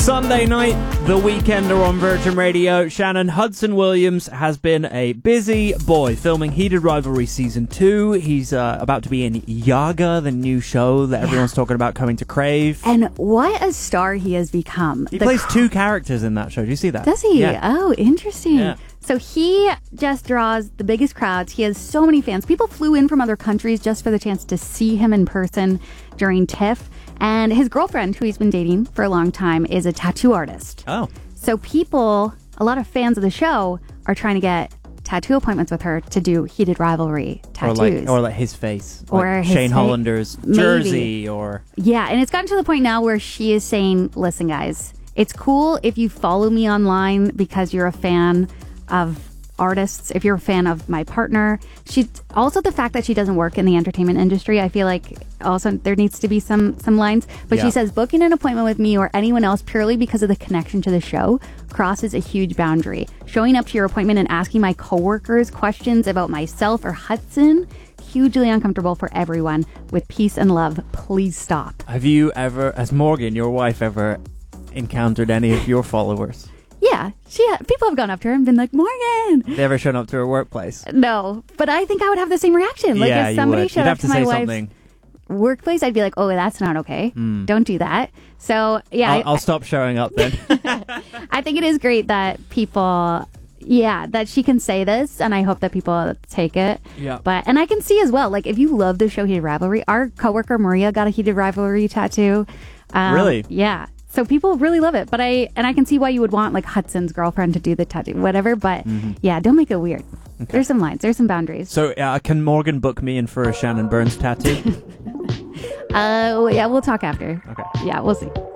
Sunday night, The Weekender on Virgin Radio. Shannon, Hudson Williams has been a busy boy filming Heated Rivalry Season 2. He's about to be in Yaga, the new show that everyone's talking about coming to Crave. And what a star he has become. He plays two characters in that show. Do you see that? Does he? Yeah. Oh, interesting. Yeah. So he just draws the biggest crowds. He has so many fans. People flew in from other countries just for the chance to see him in person during TIFF. And his girlfriend, who he's been dating for a long time, is a tattoo artist. Oh. So people, a lot of fans of the show, are trying to get tattoo appointments with her to do Heated Rivalry tattoos. Or like his face. Or like his Shane face. Hollander's jersey or... Yeah, and it's gotten to the point now where she is saying, listen, guys, it's cool if you follow me online because you're a fan of artists, if you're a fan of my partner. She also, the fact that she doesn't work in the entertainment industry, I feel like also there needs to be some lines. But she says booking an appointment with me or anyone else purely because of the connection to the show crosses a huge boundary. Showing up to your appointment and asking my coworkers questions about myself or Hudson, hugely uncomfortable for everyone. With peace and love, please stop. Have you ever, has Morgan, your wife, ever encountered any of your followers? Yeah, people have gone up to her and been like, Morgan! They ever shown up to her workplace? No, but I think I would have the same reaction. Like, if somebody showed up to my wife's workplace, I'd be like, oh, that's not okay. Don't do that. So, yeah. I'll stop showing up then. I think it is great that people... Yeah, that she can say this, and I hope that people take it. Yeah. And I can see as well, like, if you love the show Heated Rivalry, our coworker Maria got a Heated Rivalry tattoo. Really? Yeah. So people really love it. But I can see why you would want, like, Hudson's girlfriend to do the tattoo, whatever. But, yeah, don't make it weird. Okay. There's some lines. There's some boundaries. So, can Morgan book me in for a Shannon Burns tattoo? Yeah, we'll talk after. Okay. Yeah, we'll see.